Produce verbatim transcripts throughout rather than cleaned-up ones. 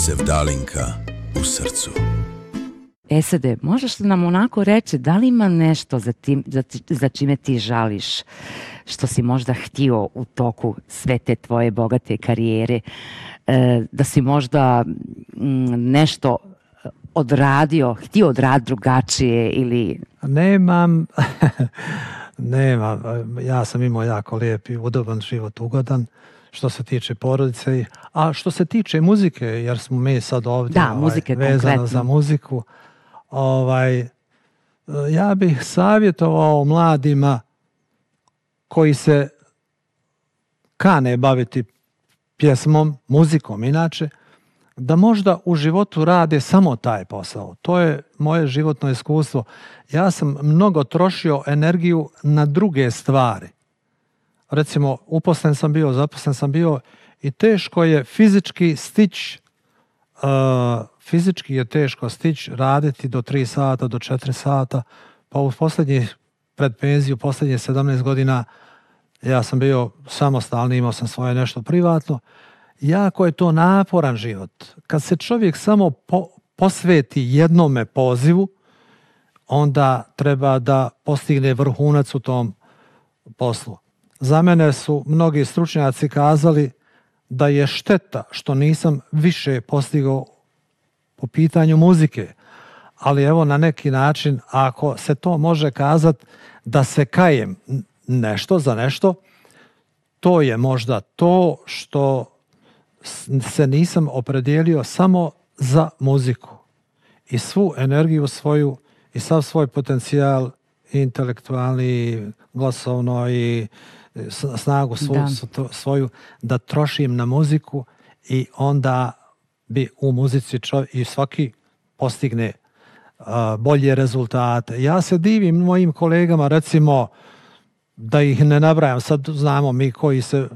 Sevdalinka u srcu. Esede, možeš li nam onako reći da li ima nešto za, tim, za, za čime ti žališ, što si možda htio u toku sve te tvoje bogate karijere, e, da si možda m, nešto odradio, htio odraditi drugačije ili... Nemam, nemam. Ja sam imao jako lijep i udoban život, ugodan, što se tiče porodice, a što se tiče muzike, jer smo mi sad ovdje da, ovaj, muzike, vezano konkretno za muziku, ovaj, ja bih savjetovao mladima koji se kane baviti pjesmom, muzikom inače, da možda u životu rade samo taj posao. To je moje životno iskustvo. Ja sam mnogo trošio energiju na druge stvari. Recimo, uposlen sam bio, zaposlen sam bio i teško je fizički stić, uh, fizički je teško stić raditi do tri sata, do četiri sata. Pa u posljednjih, pred penziju, posljednjih sedamnaest godina, ja sam bio samostalni, imao sam svoje nešto privatno. Jako je to naporan život. Kad se čovjek samo po, posveti jednome pozivu, onda treba da postigne vrhunac u tom poslu. Za mene su mnogi stručnjaci kazali da je šteta što nisam više postigao po pitanju muzike. Ali evo na neki način, ako se to može kazati da se kajem nešto za nešto, to je možda to što se nisam opredijelio samo za muziku. I svu energiju svoju i sav svoj potencijal intelektualni, glasovno i snagu svoju, da. svoju da trošim na muziku i onda bi u muzici čovjek i svaki postigne uh, bolje rezultate. Ja se divim mojim kolegama, recimo, da ih ne nabrajam, sad znamo mi koji se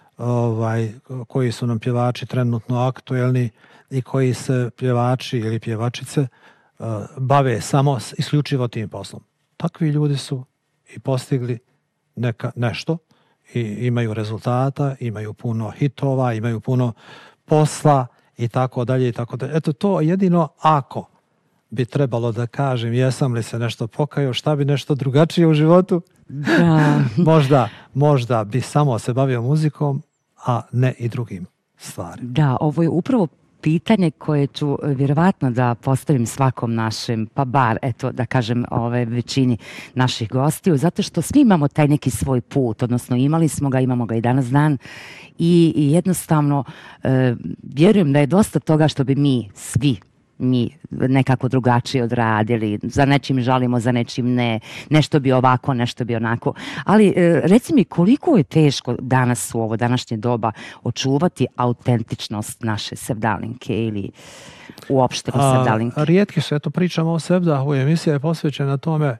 ovaj, koji su nam pjevači trenutno aktuelni i koji se pjevači ili pjevačice uh, bave samo isključivo tim poslom. Takvi ljudi su i postigli neka, nešto i imaju rezultata, imaju puno hitova, imaju puno posla i tako dalje i tako dalje. Eto to jedino ako bi trebalo da kažem jesam li se nešto pokajao, šta bi nešto drugačije u životu, da. možda, možda bi samo se bavio muzikom, a ne i drugim stvarima. Da, ovo je upravo pitanje koje ću vjerovatno da postavim svakom našem, pa bar, eto, da kažem, ove većini naših gostiju, zato što svi imamo taj neki svoj put, odnosno imali smo ga, imamo ga i danas dan i, i jednostavno e, vjerujem da je dosta toga što bi mi svi mi nekako drugačije odradili, za nečim žalimo, za nečim ne, nešto bi ovako, nešto bi onako. Ali e, reci mi koliko je teško danas u ovo današnje doba očuvati autentičnost naše Sevdalinke ili uopšte u Sevdalinke? Rijetki su, eto pričamo o Sevdahu, emisija je posvećena tome,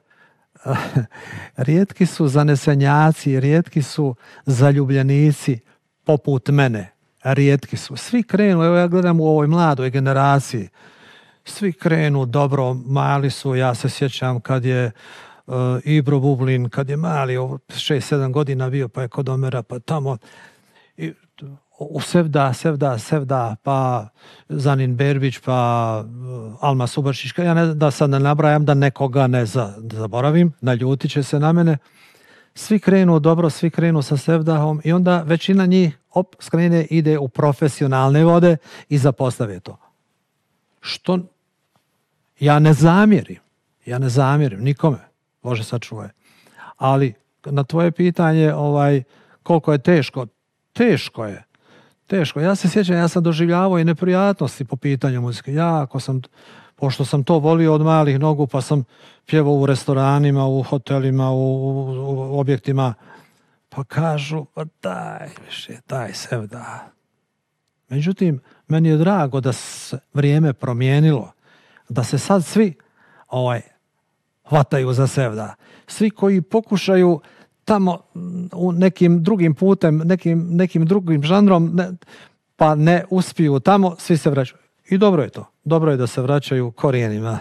rijetki su zanesenjaci, rijetki su zaljubljenici poput mene, rijetki su. Svi krenu, evo ja gledam u ovoj mladoj generaciji, svi krenu dobro, mali su, ja se sjećam kad je uh, Ibro Bublin, kad je mali, šest sedam godina bio, pa je kod Omera, pa tamo, i, u Sevda, Sevda, Sevda, pa Zanin Berbić, pa uh, Alma Subašićka, ja ne, da sad ne nabrajam, da nekoga ne za, zaboravim, naljutit će se na mene. Svi krenu dobro, svi krenu sa Sevdahom i onda većina njih op, skrene, ide u profesionalne vode i zapostave to. Što ja ne zamjerim, ja ne zamjerim nikome, Bože sačuvaj. Ali na tvoje pitanje, ovaj, koliko je teško, teško je, teško. Ja se sjećam, ja sam doživljavao i neprijatnosti po pitanju muzike. Jako sam, pošto sam to volio od malih nogu, pa sam pjevao u restoranima, u hotelima, u, u, u objektima, pa kažu, pa daj više, daj Sevda. Međutim, meni je drago da se vrijeme promijenilo, da se sad svi ovaj, hvataju za Sevda. Svi koji pokušaju tamo u nekim drugim putem, nekim, nekim drugim žanrom, ne, pa ne uspiju tamo, svi se vraćaju. I dobro je to. Dobro je da se vraćaju korijenima.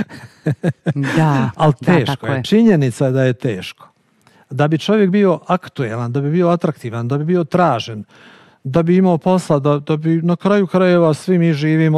Da, ali teško da, je. je. Činjenica je da je teško. Da bi čovjek bio aktuelan, da bi bio atraktivan, da bi bio tražen, da bi imao posla, da, da bi na kraju krajeva svi mi živimo